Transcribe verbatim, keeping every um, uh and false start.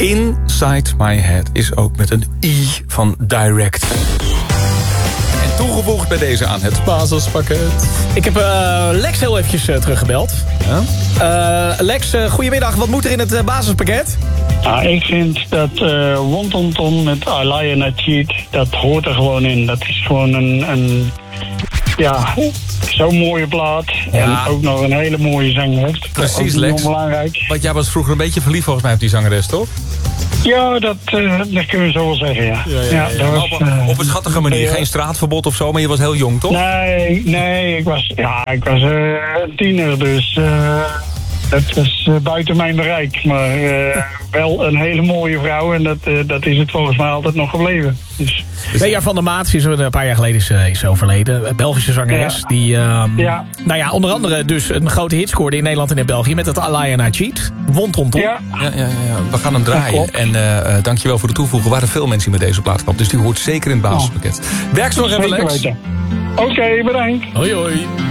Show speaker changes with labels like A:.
A: Inside My Head is ook met een I van direct. En toegevoegd bij deze aan het basispakket.
B: Ik heb uh, Lex heel eventjes uh, teruggebeld.
A: Ja?
B: Uh, Lex, uh, goedemiddag. Wat moet er in het uh, basispakket?
C: Ja, ik vind dat uh, Wontonton met I Lie and I Cheat, dat hoort er gewoon in. Dat is gewoon een, een ja, zo'n mooie plaat.
A: Ja.
C: En ook nog een hele mooie zanger.
A: Precies,
C: ook
A: Lex.
C: belangrijk.
A: Want jij was vroeger een beetje verliefd volgens mij op die zangeres, toch?
C: Ja, dat, uh, dat kunnen we zo wel zeggen, ja.
A: Ja, ja, ja, ja.
C: dat was,
A: op,
C: uh,
A: op een schattige manier.
C: ja.
A: Geen straatverbod of zo, maar je was heel jong, toch?
C: Nee, nee, ik was, ja, ik was uh, een tiener, dus uh, dat was uh, buiten mijn bereik. Maar uh, wel een hele mooie vrouw en dat, uh, dat is het volgens mij altijd nog gebleven. Dus.
B: Benja van der Maat is een paar jaar geleden is, uh, is overleden. Een Belgische zangeres.
C: Ja.
B: Die, um,
C: Ja.
B: nou ja, onder andere dus een grote hit scoorde in Nederland en in België. Met het I Lie and I Cheat. Wontonton.
C: Ja.
A: Ja, ja, ja, we gaan hem draaien. En uh, uh, dankjewel voor de toevoegen. Er waren veel mensen die met deze plaat kwam. Dus die hoort zeker in het basispakket. Werk zo nog even,
C: Zeker
A: Lex.
C: weten. Oké, okay, bedankt.
B: Hoi hoi.